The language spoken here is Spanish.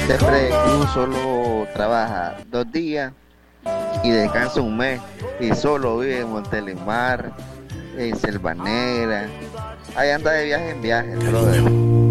Siempre uno solo trabaja 2 días y descansa un mes y solo vive en Montelimar, en Selva Negra. Ahí anda de viaje en viaje, brother.